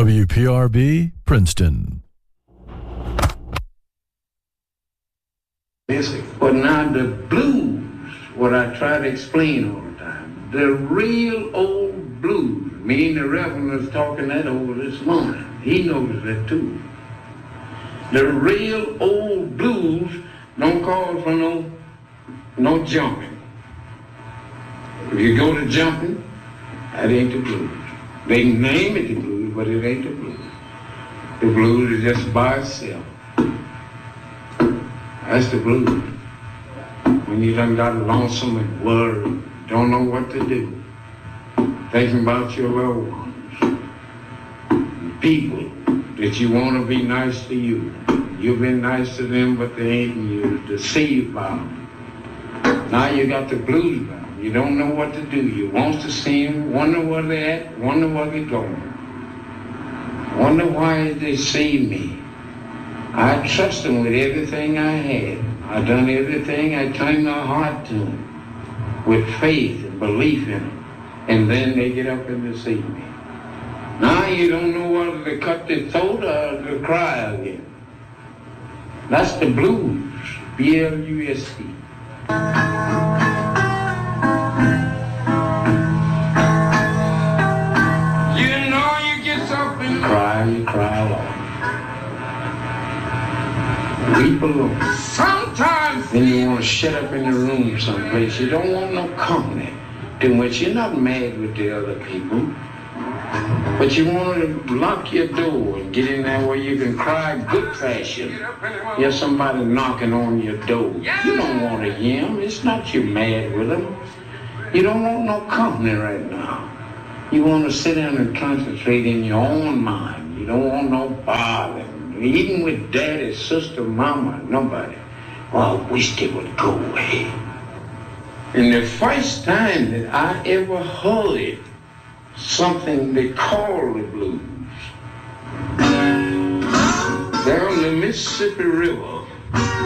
WPRB, Princeton. But now the blues, what I try to explain all the time, the real old blues, me and the Reverend was talking that over this morning. He knows that too. The real old blues don't call for no jumping. If you go to jumping, that ain't the blues. They name it the blues, but it ain't the blues. The blues is just by itself. That's the blues. When you done got lonesome and worried, don't know what to do, thinking about your loved ones, people that you want to be nice to you. You've been nice to them, but they ain't, you deceived by them. Now you got the blues by them. You don't know what to do. You want to see them, wonder where they're at, wonder where they're going. Wonder why they see me. I trust them with everything I had. I done everything. I turned my heart to them with faith and belief in them. And then they get up and deceive me. Now you don't know whether to cut their throat or to cry again. That's the blues, B-L-U-S-E. You know you get up and you cry alone. Weep alone. Sometimes then you want to shut up in the room someplace. You don't want no company too much. You're not mad with the other people, but you want to lock your door and get in there where you can cry good fashion. Hear somebody knocking on your door. You don't want to hear them. It's not you mad with them. You don't want no company right now. You want to sit down and concentrate in your own mind. You don't want no bother. Even with daddy, sister, mama, nobody. Oh, I wish they would go away. And the first time that I ever heard something they call the blues, there on the Mississippi River,